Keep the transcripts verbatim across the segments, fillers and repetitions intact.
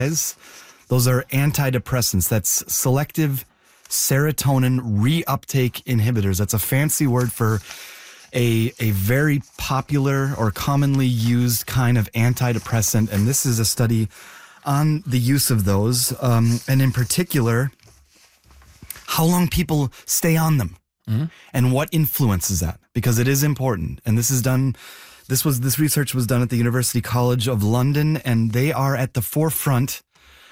Those are antidepressants. That's selective serotonin reuptake inhibitors. That's a fancy word for a, a very popular or commonly used kind of antidepressant. And this is a study on the use of those, um, and in particular, how long people stay on them, mm-hmm. and what influences that, because it is important. And this is done, this was, this research was done at the University College of London, and they are at the forefront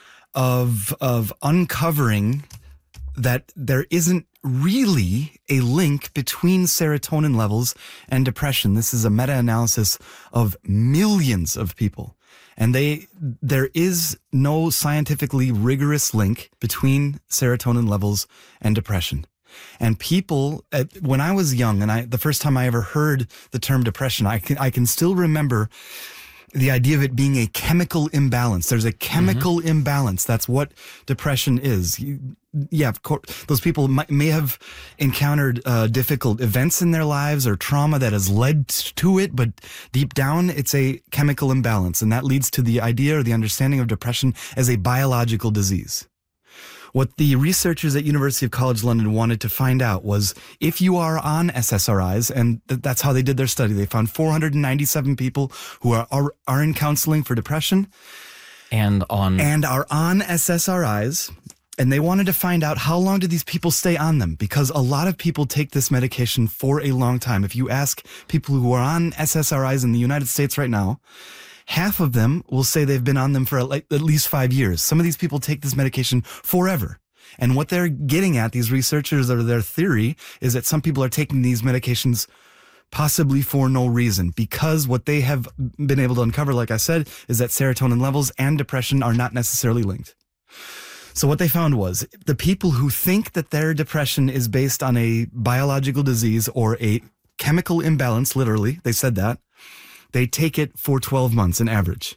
of, of uncovering that there isn't really a link between serotonin levels and depression. This is a meta-analysis of millions of people. And they, there is no scientifically rigorous link between serotonin levels and depression. And people, at, when I was young, and I, the first time I ever heard the term depression, I can, I can still remember the idea of it being a chemical imbalance. There's a chemical mm-hmm. imbalance. That's what depression is. You, yeah, of course, those people might, may have encountered uh, difficult events in their lives or trauma that has led to it, but deep down, it's a chemical imbalance. And that leads to the idea or the understanding of depression as a biological disease. What the researchers at University College London wanted to find out was if you are on S S R Is, and th- that's how they did their study. They found four hundred ninety-seven people who are, are, are in counseling for depression. And on... And are on S S R Is. And they wanted to find out how long do these people stay on them? Because a lot of people take this medication for a long time. If you ask people who are on S S R Is in the United States right now, half of them will say they've been on them for at least five years. Some of these people take this medication forever. And what they're getting at, these researchers, or their theory, is that some people are taking these medications possibly for no reason, because what they have been able to uncover, like I said, is that serotonin levels and depression are not necessarily linked. So what they found was the people who think that their depression is based on a biological disease or a chemical imbalance, literally, they said that, they take it for twelve months on average.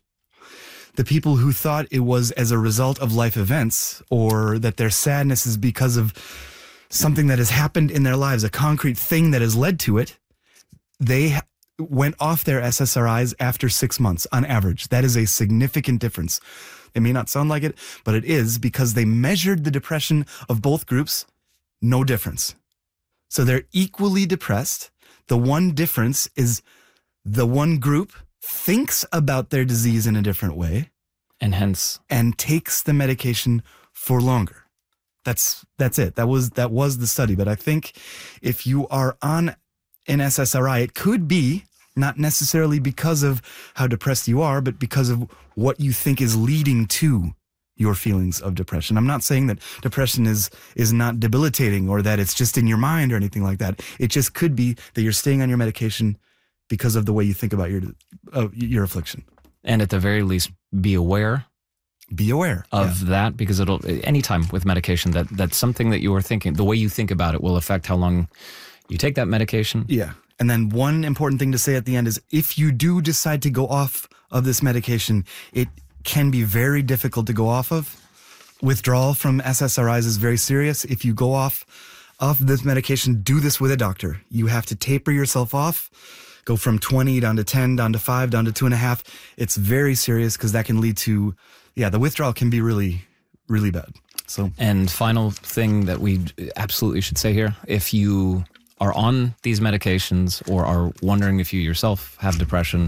The people who thought it was as a result of life events, or that their sadness is because of something that has happened in their lives, a concrete thing that has led to it, they went off their S S R Is after six months on average. That is a significant difference. It may not sound like it, but it is, because they measured the depression of both groups, no difference. So they're equally depressed. The one difference is the one group thinks about their disease in a different way, and hence and takes the medication for longer. That's that's it. That was that was the study. But I think if you are on an S S R I, it could be not necessarily because of how depressed you are, but because of what you think is leading to your feelings of depression. I'm not saying that depression is is not debilitating or that it's just in your mind or anything like that. It just could be that you're staying on your medication because of the way you think about your uh, your affliction. And at the very least, be aware. Be aware of yeah. that, because it'll, anytime with medication, that that's something that you are thinking, the way you think about it will affect how long you take that medication. Yeah. And then one important thing to say at the end is if you do decide to go off of this medication, it can be very difficult to go off of. Withdrawal from S S R Is is very serious. If you go off of this medication, do this with a doctor. You have to taper yourself off, go from twenty down to ten, down to five, down to two and a half. It's very serious because that can lead to, yeah, the withdrawal can be really, really bad. So, and final thing that we absolutely should say here, if you are on these medications or are wondering if you yourself have depression,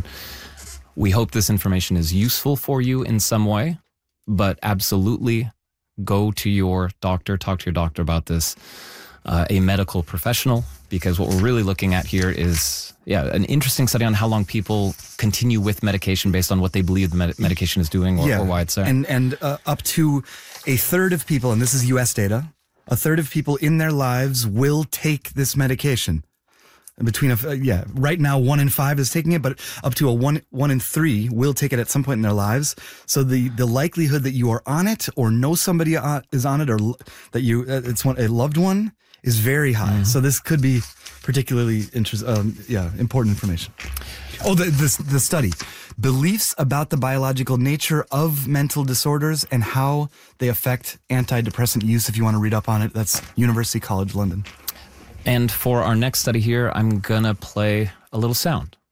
we hope this information is useful for you in some way, but absolutely go to your doctor, talk to your doctor about this, uh, a medical professional, because what we're really looking at here is, yeah, an interesting study on how long people continue with medication based on what they believe the med- medication is doing or, yeah. or why it's there. And, and uh, up to a third of people, and this is U S data, a third of people in their lives will take this medication. Between a, uh, yeah, right now one in five is taking it, but up to a one one in three will take it at some point in their lives. So the the likelihood that you are on it or know somebody on, is on it, or l- that you uh, it's one a loved one, is very high. Mm-hmm. So this could be particularly interest, um, yeah, important information. Oh, the, the the study. Beliefs about the biological nature of mental disorders and how they affect antidepressant use. If you want to read up on it, that's University College London. And for our next study here, I'm going to play a little sound.